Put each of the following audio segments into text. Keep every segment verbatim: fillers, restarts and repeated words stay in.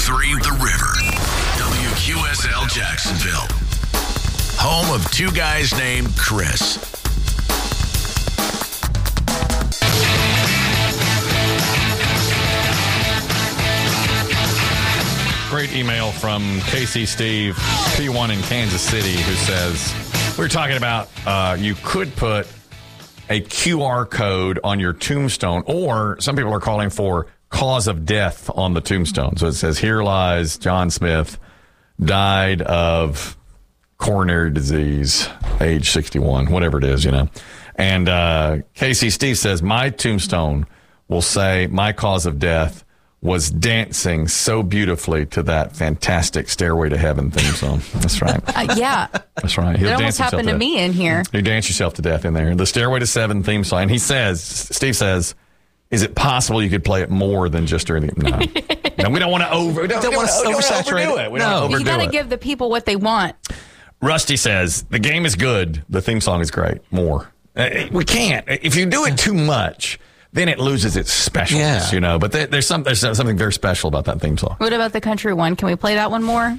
three The River. W Q S L Jacksonville. Home of two guys named Chris. Great email from Casey Steve, P one in Kansas City, who says, we were talking about uh, you could put a Q R code on your tombstone, or some people are calling for cause of death on the tombstone. So it says, here lies John Smith, died of coronary disease, age sixty-one, whatever it is, you know. And uh, Casey Steve says, my tombstone will say my cause of death was dancing so beautifully to that fantastic Stairway to Heaven theme song. That's right. Uh, yeah. That's right. He'll it almost dance happened to, to me in here. You dance yourself to death in there. The Stairway to Seven theme song. And he says, Steve says, is it possible you could play it more than just during the... No. No, we don't want to over... We don't, don't want to oversaturate it. We no. don't overdo You got to it. give the people what they want. Rusty says, the game is good. The theme song is great. More. Uh, we can't. If you do it too much... then it loses its specialness, yeah. you know. But there, there's some there's something very special about that theme song. What about the country one? Can we play that one more?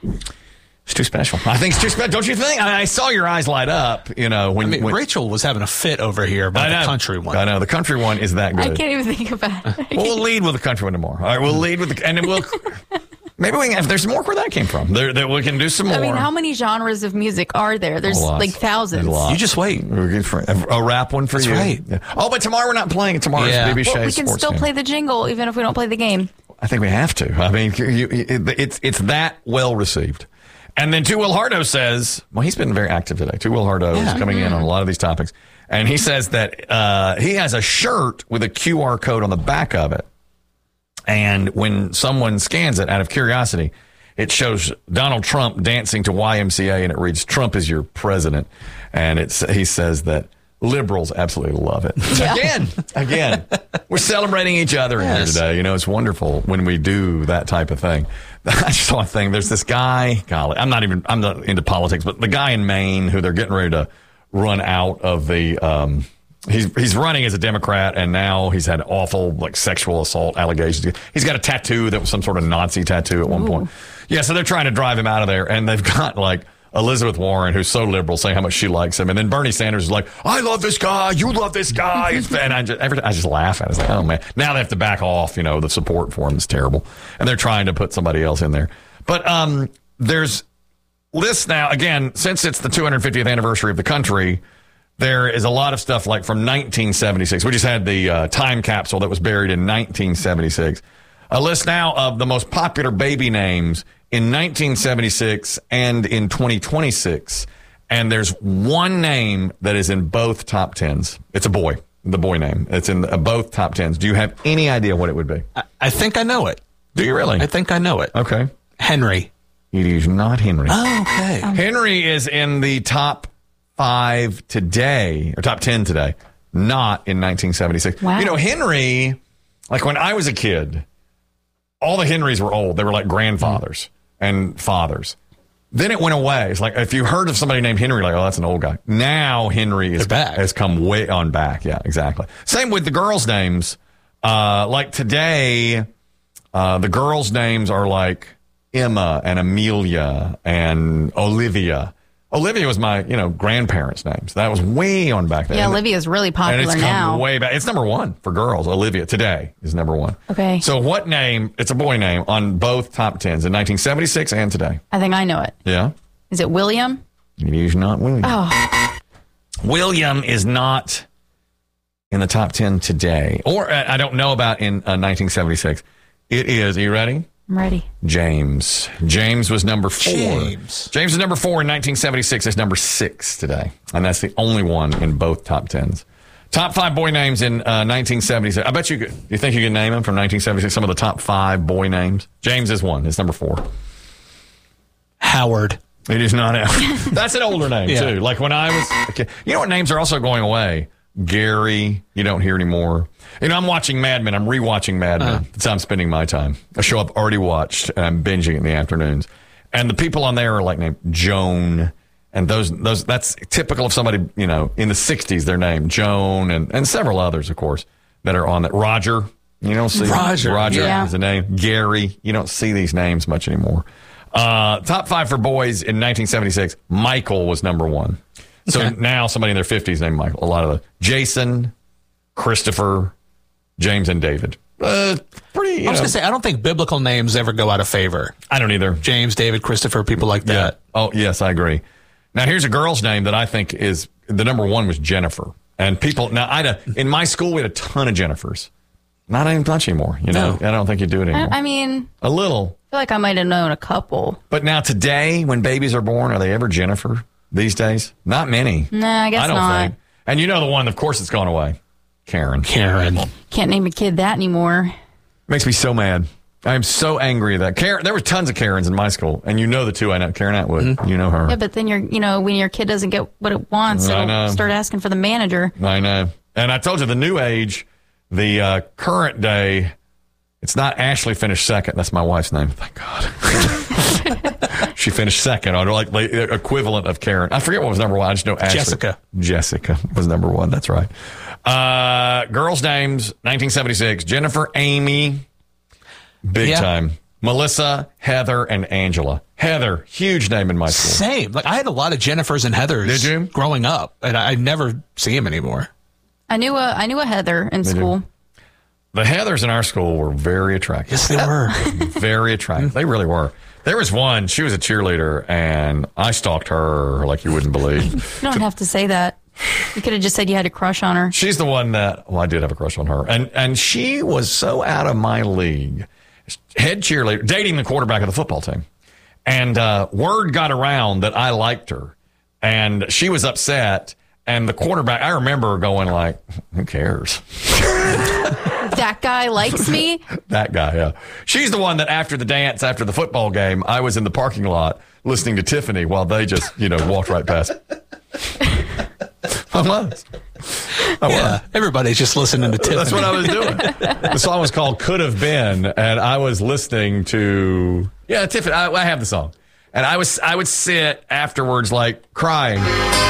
It's too special. I think it's too special. Don't you think? I, I saw your eyes light up, you know. When, I mean, when Rachel was having a fit over here about the country one. I know. The country one is that good. I can't even think about it. Well, we'll lead with the country one tomorrow. All right, we'll lead with the... And then we'll... Maybe we can, if there's more where that came from, there, there, we can do some more. I mean, how many genres of music are there? There's like thousands. You just wait. We're good for a, a rap one for That's you. Right. Yeah. Oh, but tomorrow we're not playing. Tomorrow's yeah. B B Well, Shea we can Sports still game. play the jingle even if we don't play the game. I think we have to. I mean, you, you, it, it's it's that well received. And then Two Will Hardo says, well, he's been very active today. Two Will Hardo yeah. is coming in on a lot of these topics. And he says that uh, he has a shirt with a Q R code on the back of it. And when someone scans it out of curiosity, it shows Donald Trump dancing to Y M C A, and it reads, Trump is your president. And it's he says that liberals absolutely love it. Yeah. Again, again, we're celebrating each other yes. here today. You know, it's wonderful when we do that type of thing. I just saw a thing. There's this guy, golly, I'm not even, I'm not into politics, but the guy in Maine who they're getting ready to run out of the, um, He's he's running as a Democrat, and now he's had awful like sexual assault allegations. He's got a tattoo that was some sort of Nazi tattoo at one Ooh. point. Yeah, so they're trying to drive him out of there, and they've got like Elizabeth Warren, who's so liberal, saying how much she likes him, and then Bernie Sanders is like, "I love this guy, you love this guy," and I just every, I just laugh at it. It's like, oh man, now they have to back off. You know, the support for him is terrible, and they're trying to put somebody else in there. But um, there's lists now again since it's the two hundred fiftieth anniversary of the country. There is a lot of stuff like from nineteen seventy-six. We just had the uh, time capsule that was buried in nineteen seventy-six. A list now of the most popular baby names in nineteen seventy-six and in twenty twenty-six. And there's one name that is in both top tens. It's a boy, the boy name. It's in uh, both top tens. Do you have any idea what it would be? I, I think I know it. Do you really? I think I know it. Okay. Henry. It is not Henry. Oh, okay. Um, Henry is in the top five today, or top ten today, not in nineteen seventy-six. Wow. You know, Henry, like when I was a kid, all the Henrys were old. They were like grandfathers and fathers. Then it went away. It's like if you heard of somebody named Henry, like, oh, that's an old guy. Now Henry is They're back. has come way on back. Yeah, exactly. Same with the girls' names. Uh, like today, uh, the girls' names are like Emma and Amelia and Olivia. Olivia was my, you know, grandparents' names. That was way on back then. Yeah, Olivia's really and popular it's come now. way back. It's number one for girls. Olivia today is number one. Okay. So what name? It's a boy name on both top tens in nineteen seventy-six and today. I think I know it. Yeah. Is it William? It is not William. Oh, William is not in the top ten today, or uh, I don't know about in uh, nineteen seventy-six. It is. Are you ready? I'm ready. James. James was number four. James. James was number four in nineteen seventy-six. It's number six today. And that's the only one in both top tens. Top five boy names in uh, nineteen seventy-six. I bet you could. You think you can name them from nineteen seventy-six? Some of the top five boy names? James is one. It's number four. Howard. It is not Howard. That's an older name, Yeah. too. Like when I was a kid. You know what names are also going away? Gary, you don't hear anymore. You know, I'm watching Mad Men. I'm rewatching Mad Men. Uh. That's how I'm spending my time. A show I've already watched, and I'm binging it in the afternoons. And the people on there are like named Joan, and those those that's typical of somebody, you know, in the sixties, their name, Joan, and, and several others, of course, that are on that. Roger, You don't see Roger. Roger Yeah. is a name. Gary. You don't see these names much anymore. Uh, top five for boys in nineteen seventy-six. Michael was number one. So Okay. now somebody in their fifties named Michael. A lot of the Jason, Christopher, James, and David. Uh, pretty. You I was know, going to say, I don't think biblical names ever go out of favor. I don't either. James, David, Christopher, people like Yeah. that. Oh, yes, I agree. Now, here's a girl's name that I think is the number one was Jennifer. And people, now, I had a, in my school, we had a ton of Jennifers. Not even much anymore. You know, No. I don't think you do it anymore. I, I mean, a little. I feel like I might have known a couple. But now, today, when babies are born, are they ever Jennifer these days? Not many. Nah, I guess I don't not. think. And you know the one, of course, it's gone away. Karen. Karen. Can't name a kid that anymore. Makes me so mad. I'm so angry that Karen. There were tons of Karens in my school, and you know the two I know. Karen Atwood, Mm-hmm. you know her. Yeah, but then you're, you know, when your kid doesn't get what it wants, I know. it'll start asking for the manager. I know. And I told you the new age, the uh, current day, it's not Ashley finished second. That's my wife's name. Thank God. She finished second, or like the equivalent of Karen. I forget what was number one. I just know Ashley. Jessica. Jessica was number one. That's right. Uh, girls' names, nineteen seventy-six. Jennifer, Amy, big Yeah. time. Melissa, Heather, and Angela. Heather, huge name in my school. Same. Like I had a lot of Jennifers and Heathers Did you? growing up, and I, I never see them anymore. I knew a I knew a Heather in do. school. The Heathers in our school were very attractive. Yes, they were. Very attractive. They really were. There was one, she was a cheerleader, and I stalked her like you wouldn't believe. You don't have to say that. You could have just said you had a crush on her. She's the one that, well, I did have a crush on her. And and she was so out of my league. Head cheerleader, dating the quarterback of the football team. And uh, word got around that I liked her. And she was upset. And the quarterback, I remember going like, who cares? That guy likes me. That guy, yeah. She's the one that after the dance, after the football game, I was in the parking lot listening to Tiffany while they just, you know, walked right past. I was. I Yeah, was. everybody's just listening to Tiffany. That's what I was doing. The song was called Could Have Been, and I was listening to, yeah, Tiffany. I, I have the song. And I was, I would sit afterwards like crying.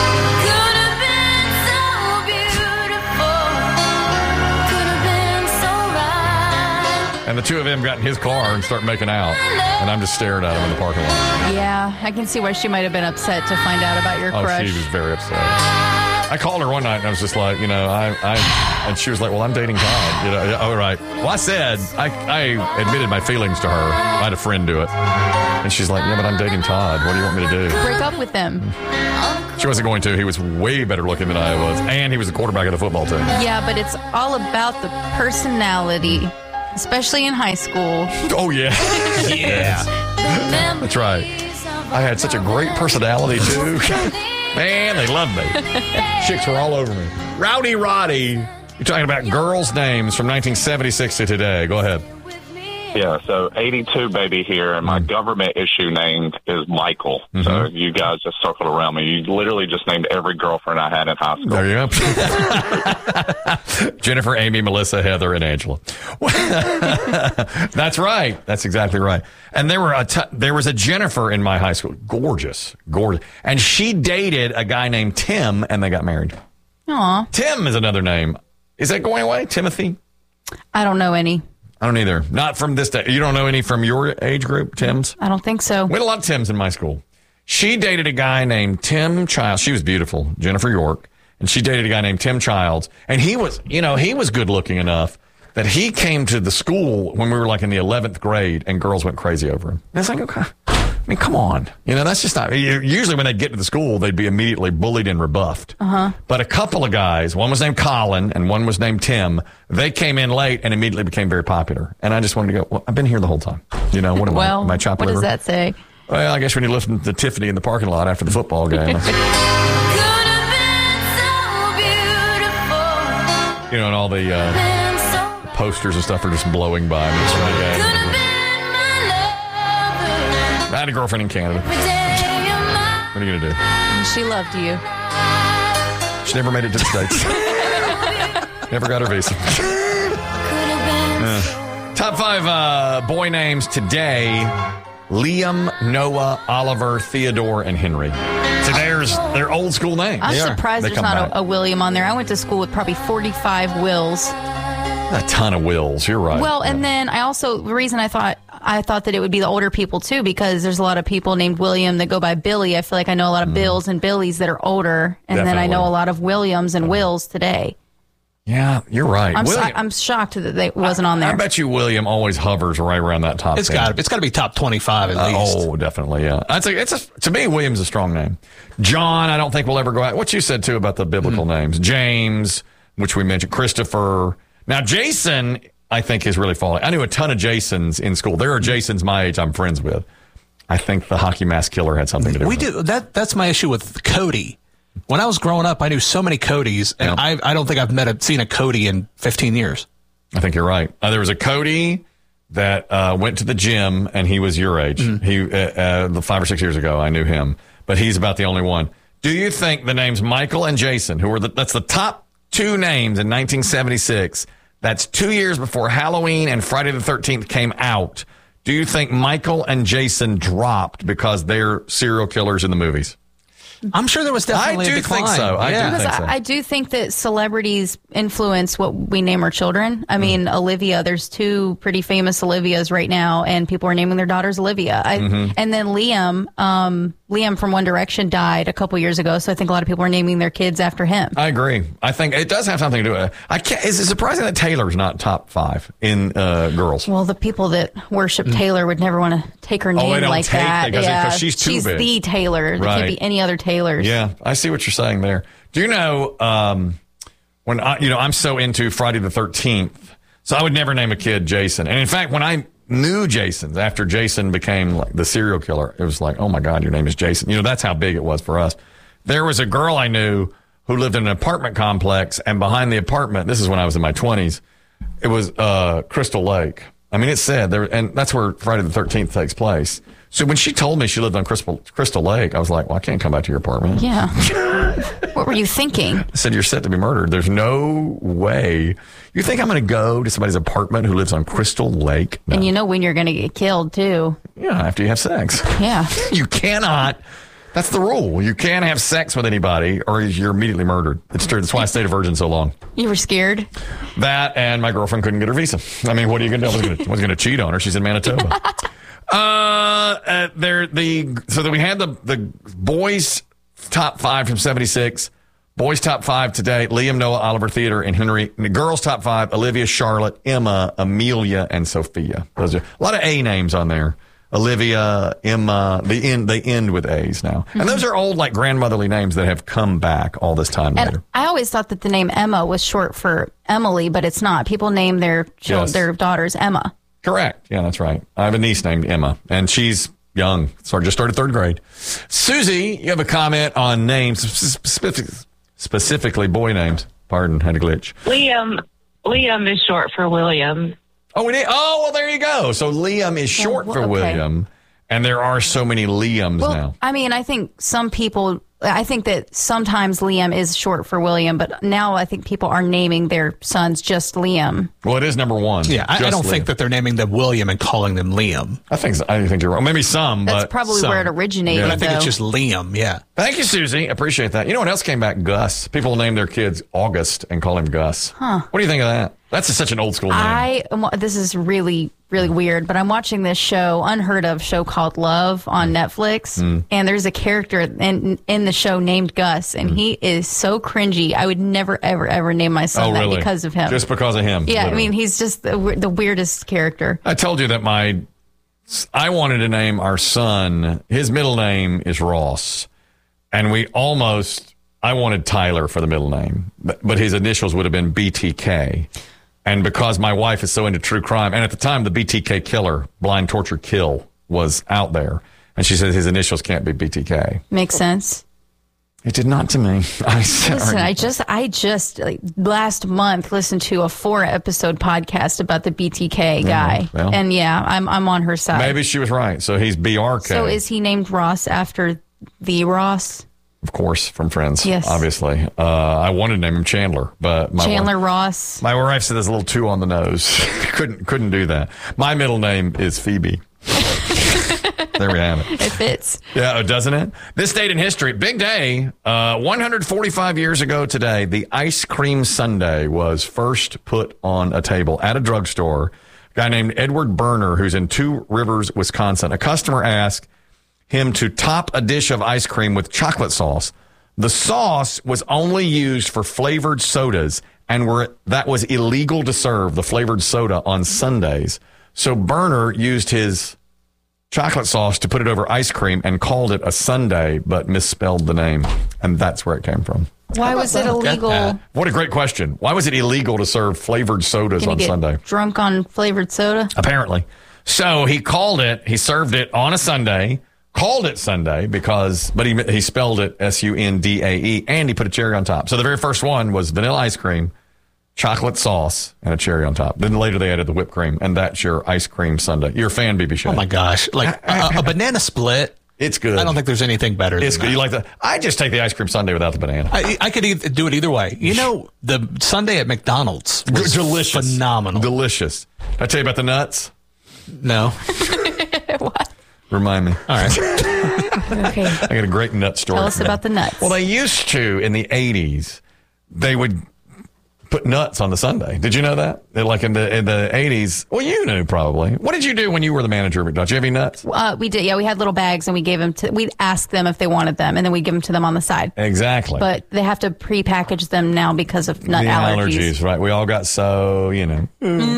And the two of them got in his car and start making out. And I'm just staring at him in the parking lot. Yeah, I can see why she might have been upset to find out about your Oh, crush. she was very upset. I called her one night and I was just like, you know, I, I, and she was like, well, I'm dating Todd. You know, yeah, all right. Well, I said, I, I admitted my feelings to her. I had a friend do it. And she's like, yeah, but I'm dating Todd. What do you want me to do? Break up with him. She wasn't going to. He was way better looking than I was. And he was the quarterback of the football team. Yeah, but it's all about the personality, especially in high school. Oh, yeah. yeah. That's right. I had such a great personality, too. Man, they loved me. Chicks were all over me. Rowdy Roddy. You're talking about girls' names from nineteen seventy-six to today. Go ahead. Yeah, so eighty-two baby here, and my government issue name is Michael. Mm-hmm. So you guys just circled around me. You literally just named every girlfriend I had in high school. There you go. Jennifer, Amy, Melissa, Heather, and Angela. That's right. That's exactly right. And there were a t- there was a Jennifer in my high school. Gorgeous. Gorgeous. And she dated a guy named Tim, and they got married. Aw, Tim is another name. Is that going away? Timothy? I don't know any. I don't either. Not from this day. You don't know any from your age group, Tim's? I don't think so. We had a lot of Tims in my school. She dated a guy named Tim Childs. She was beautiful, Jennifer York. And she dated a guy named Tim Childs. And he was, you know, he was good looking enough that he came to the school when we were like in the eleventh grade and girls went crazy over him. And it's like, okay, I mean, come on. You know, that's just not, usually when they'd get to the school, they'd be immediately bullied and rebuffed. Uh-huh. But a couple of guys, one was named Colin and one was named Tim, they came in late and immediately became very popular. And I just wanted to go, well, I've been here the whole time. You know, what am Well, I? Am I chopped what liver? does that say? Well, I guess when you listen to Tiffany in the parking lot after the football game. You know, and all the uh, posters and stuff are just blowing by me. I had a girlfriend in Canada. What are you going to do? She loved you. She never made it to the States. Never got her visa. Yeah. Top five uh, boy names today. Liam, Noah, Oliver, Theodore, and Henry. So there's their old school names. I'm They are. surprised They there's come not back. a, a William on there. I went to school with probably forty-five Wills. A ton of Wills. You're right. Well, and Yeah. then I also the reason I thought I thought that it would be the older people too, because there's a lot of people named William that go by Billy. I feel like I know a lot of Bills and Billies that are older, and then I Definitely. know a lot of Williams and Wills today. Yeah, you're right. I'm William, so, I'm shocked that it wasn't on there. I bet you William always hovers right around that top. It's ten. got it's got to be top twenty-five at Uh, least. oh, definitely. Yeah, I'd say it's a, to me. William's a strong name. John, I don't think we'll ever go out. What you said too about the biblical Mm. names, James, which we mentioned, Christopher. Now Jason, I think is really falling. I knew a ton of Jasons in school. There are Jasons my age I'm friends with. I think the hockey mask killer had something to do. We with it. do that. That's my issue with Cody. When I was growing up, I knew so many Codys, and Yeah. I I don't think I've met a, seen a Cody in fifteen years. I think you're right. Uh, there was a Cody that uh, went to the gym, and he was your age. Mm. He uh, uh, five or six years ago, I knew him, but he's about the only one. Do you think the names Michael and Jason, who were the, that's the top two names in nineteen seventy-six? That's two years before Halloween and Friday the thirteenth came out. Do you think Michael and Jason dropped because they're serial killers in the movies? I'm sure there was definitely I do a decline. think so. I do yeah. Because think so. I, I do think that celebrities influence what we name our children. I mean, Mm. Olivia, there's two pretty famous Olivias right now, and people are naming their daughters Olivia. I, Mm-hmm. And then Liam, um, Liam from One Direction died a couple years ago, so I think a lot of people are naming their kids after him. I agree. I think it does have something to do with it. I can't, is it surprising that Taylor's not top five in uh, girls? Well, the people that worship Taylor would never want to take her name Mm. Oh, they don't like take that. because- yeah, because she's too big. the Taylor. There Right. can't be any other Taylors. Yeah, I see what you're saying there. Do you know um, when I, you know, I'm so into Friday the thirteenth, so I would never name a kid Jason. And in fact, when I knew Jason's after Jason became like the serial killer, it was like, oh my God, your name is Jason. You know, that's how big it was for us. There was a girl I knew who lived in an apartment complex, and behind the apartment, this is when I was in my twenties, it was uh, Crystal Lake. I mean, it said there, and that's where Friday the thirteenth takes place. So when she told me she lived on Crystal, Crystal Lake, I was like, well, I can't come back to your apartment. Yeah. What were you thinking? I said, you're set to be murdered. There's no way. You think I'm going to go to somebody's apartment who lives on Crystal Lake? No. And you know when you're going to get killed, too. Yeah, after you have sex. Yeah. You cannot. That's the rule. You can't have sex with anybody or you're immediately murdered. It's true. That's why I stayed a virgin so long. You were scared? That and my girlfriend couldn't get her visa. I mean, what are you going to do? I was going to cheat on her. She's in Manitoba. Uh, uh there the so that we had the the boys top five from seventy-six, boys top five today: Liam, Noah, Oliver, Theodore, and Henry. And the girls top five: Olivia, Charlotte, Emma, Amelia, and Sophia. Those are a lot of A names on there. Olivia, Emma. They end they end with A's now, and those are old like grandmotherly names that have come back all this time And later. I always thought that the name Emma was short for Emily, but it's not. People name their chil- Yes. their daughters Emma. Correct. Yeah, that's right. I have a niece named Emma, and she's young. So just started third grade. Susie, you have a comment on names, specific, specifically boy names. Pardon, had a glitch. Liam, Liam is short for William. Oh, we need. Oh, well, there you go. So Liam is short well, for okay. William, and there are so many Liams Well, now. I mean, I think some people, I think that sometimes Liam is short for William, but now I think people are naming their sons just Liam. Well, it is number one. Yeah, I, I Just don't Liam. think that they're naming them William and calling them Liam. I think. I think you're wrong. Maybe some, That's but probably some. where it originated. But I think though. it's just Liam. Yeah. Thank you, Susie. Appreciate that. You know what else came back? Gus. People name their kids August and call him Gus. Huh. What do you think of that? That's such an old school name. I am wa- this is really really weird, but I'm watching this show, unheard of show called Love on Netflix, Mm. and there's a character in in the show named Gus, and he is so cringy. I would never ever ever name my son oh, that really? because of him. Just because of him. yeah, I literally. mean he's just the, we- the weirdest character. I told you that my I wanted to name our son. His middle name is Ross, and we almost I wanted Tyler for the middle name, but, but his initials would have been B T K. And because my wife is so into true crime, and at the time the B T K killer, blind torture kill, was out there, and she said his initials can't be B T K. Makes sense. It did not to me. I said, Listen, I just, I just like, last month listened to a four episode podcast about the B T K guy, well. and yeah, I'm I'm on her side. maybe she was right. So he's B R K. So is he named Ross after the Ross? Of course, from Friends. Yes. Obviously. Uh, I wanted to name him Chandler, but my Chandler wife, Ross. my wife said that's a little too on the nose. couldn't couldn't do that. My middle name is Phoebe. There we have it. It fits. Yeah, doesn't it? This date in history, big day. Uh, one hundred forty-five years ago today, the ice cream sundae was first put on a table at a drugstore. A guy named Edward Berner, who's in Two Rivers, Wisconsin. A customer asked him to top a dish of ice cream with chocolate sauce. The sauce was only used for flavored sodas, and were that was illegal to serve the flavored soda on Sundays. So Berner used his chocolate sauce to put it over ice cream and called it a sundae, but misspelled the name. And that's where it came from. Why was it illegal? What a great question. Why was it illegal to serve flavored sodas Can you on get Sunday? drunk on flavored soda? Apparently. So he called it, he served it on a Sunday, called it Sunday because, but he he spelled it S U N D A E, and he put a cherry on top. So the very first one was vanilla ice cream, chocolate sauce, and a cherry on top. Then later they added the whipped cream, and that's your ice cream sundae. You're a fan, B B Shay. Oh my gosh. Like a, a banana split. It's good. I don't think there's anything better It's than good. that. You like that? I just take the ice cream sundae without the banana. I, I could either do it either way. You know, the sundae at McDonald's was Delicious. phenomenal. Delicious. Did I tell you about the nuts? No. What? Remind me. All right. Okay. I got a great nut story. Tell us about the nuts. Well, they used to in the eighties. They would put nuts on the sundae. Did you know that? They're like in the in the eighties. Well, you knew probably. What did you do when you were the manager of McDonald's? Did you have any nuts? Uh, we did. Yeah, we had little bags, and we gave them to. We asked them if they wanted them, and then we give them to them on the side. Exactly. But they have to pre-package them now because of nut the allergies. allergies, right? We all got so you know.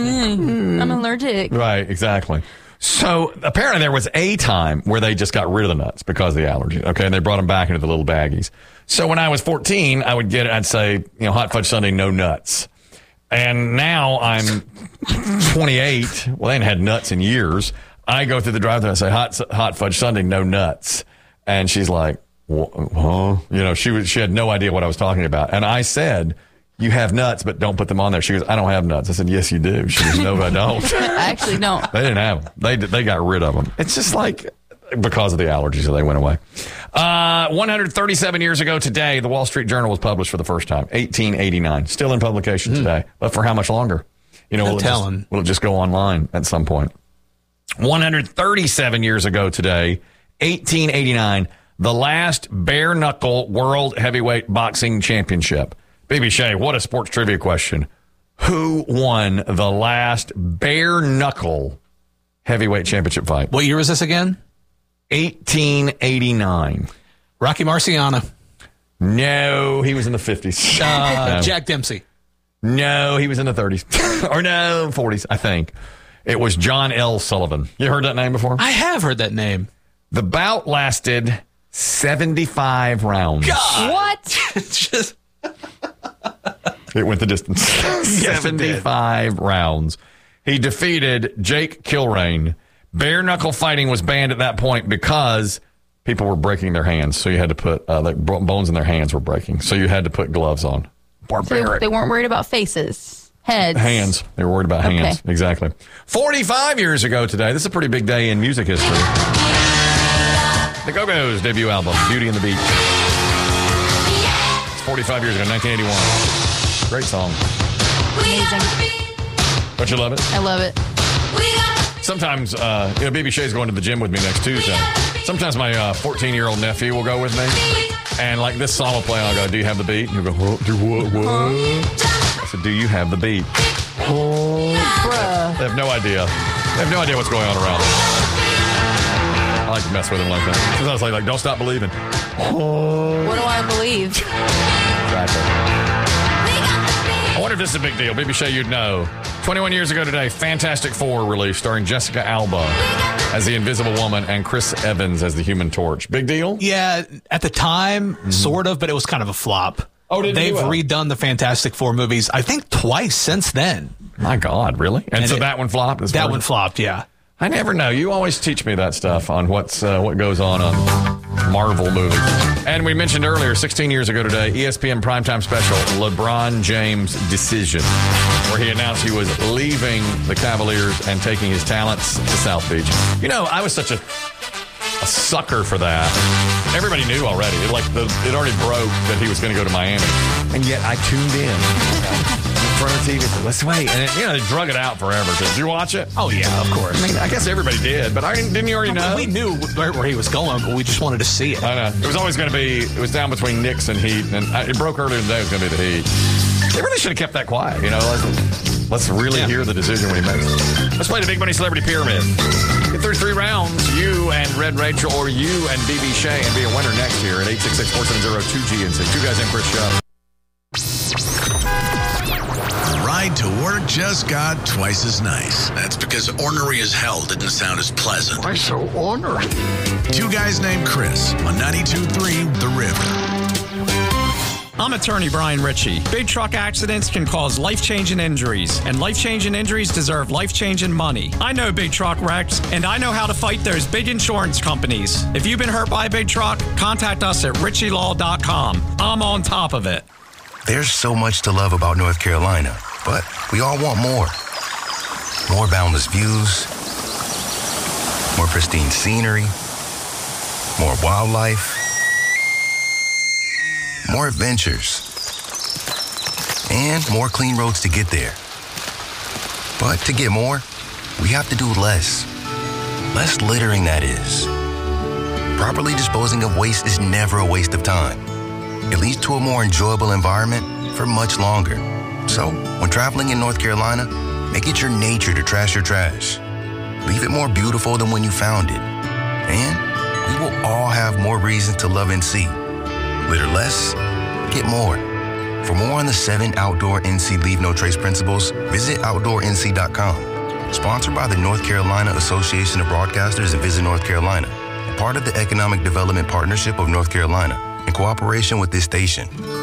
I'm allergic. Right, exactly. So apparently there was a time where they just got rid of the nuts because of the allergy. Okay, and they brought them back into the little baggies. So when I was fourteen, I would get it. I'd say, you know, hot fudge sundae, no nuts. And now I'm twenty-eight. Well, they hadn't had nuts in years. I go through the drive-thru and I say, hot hot fudge sundae, no nuts. And she's like, huh? You know, she was she had no idea what I was talking about. And I said, you have nuts, but don't put them on there. She goes, I don't have nuts. I said, yes, you do. She goes, no, I don't. I actually don't. They didn't have them. They they got rid of them. It's just like because of the allergies, so they went away. Uh, one hundred thirty-seven years ago today, the Wall Street Journal was published for the first time, eighteen eighty-nine. Still in publication mm. today, but for how much longer? You know, no will it, telling. just, will it just go online at some point? one hundred thirty-seven years ago today, eighteen eighty-nine, the last bare knuckle World Heavyweight Boxing Championship. B B Shay, what a sports trivia question. Who won the last bare knuckle heavyweight championship fight? What year was this again? eighteen eighty-nine. Rocky Marciano. No, he was in the fifties. Uh, no. Jack Dempsey. No, he was in the thirties. Or no, forties, I think. It was John L. Sullivan. You heard that name before? I have heard that name. The bout lasted seventy-five rounds. God. What? Just... It went the distance. seventy-five rounds. He defeated Jake Kilrain. Bare knuckle fighting was banned at that point because people were breaking their hands. So you had to put, uh, the bones in their hands were breaking. So you had to put gloves on. Barbaric. So they weren't worried about faces, heads. Hands. They were worried about Okay. hands. Exactly. forty-five years ago today, this is a pretty big day in music history. The Go-Go's debut album, Beauty and the Beast. It's forty-five years ago, nineteen eighty-one. Great song. Amazing. Don't you love it? I love it. Sometimes, uh, you know, B B Shay's going to the gym with me next Tuesday. Sometimes my uh, fourteen-year-old nephew will go with me. And like this song will play, and I'll go, do you have the beat? And he'll go, what? Do what? What? I said, do you have the beat? Bruh. They have no idea. They have no idea what's going on around them. I like to mess with them like that. Sometimes I like, don't stop believing. What do I believe? Exactly. I wonder if this is a big deal. Baby Shay, you'd know. twenty-one years ago today, Fantastic Four released starring Jessica Alba as the Invisible Woman and Chris Evans as the Human Torch. Big deal? Yeah, at the time, mm-hmm. sort of, but it was kind of a flop. Oh, did They've you, uh, redone the Fantastic Four movies, I think, twice since then. My God, really? And, And so it- that one flopped? as That far one as- flopped, yeah. I never know. You always teach me that stuff on what's uh, what goes on on Marvel movies. And we mentioned earlier, sixteen years ago today, E S P N primetime special, LeBron James' Decision, where he announced he was leaving the Cavaliers and taking his talents to South Beach. You know, I was such a a sucker for that. Everybody knew already. It, like the, it already broke that he was going to go to Miami. And yet I tuned in. front of the T V. Let's wait. And, it, you know, they drug it out forever. Did you watch it? Oh, yeah, of course. I mean, I guess everybody did, but I didn't, didn't you already know? We knew where, where he was going, but we just wanted to see it. I know. It was always going to be, it was down between Knicks and Heat, and it broke earlier today. It was going to be the Heat. They really should have kept that quiet, you know. Let's, let's really yeah. hear the decision when he makes it. Let's play the Big Money Celebrity Pyramid. Get through three rounds, you and Red Rachel, or you and B B Shea, and be a winner next year at eight six six, four seven zero, two G N C. Two Guys Named Chris Show. Ride to work just got twice as nice. That's because ornery as hell didn't sound as pleasant. Why so ornery? Two Guys Named Chris on ninety-two point three The River. I'm attorney Brian Ritchie. Big truck accidents can cause life-changing injuries, and life-changing injuries deserve life-changing money. I know big truck wrecks, and I know how to fight those big insurance companies. If you've been hurt by a big truck, contact us at ritchie law dot com. I'm on top of it. There's so much to love about North Carolina, but we all want more. More boundless views, more pristine scenery, more wildlife, more adventures, and more clean roads to get there. But to get more, we have to do less. Less littering, that is. Properly disposing of waste is never a waste of time. It leads to a more enjoyable environment for much longer. So, when traveling in North Carolina, make it your nature to trash your trash. Leave it more beautiful than when you found it. And we will all have more reasons to love N C. Litter less, get more. For more on the seven outdoor N C Leave No Trace principles, visit outdoor N C dot com. Sponsored by the North Carolina Association of Broadcasters and Visit North Carolina, a part of the Economic Development Partnership of North Carolina, in cooperation with this station.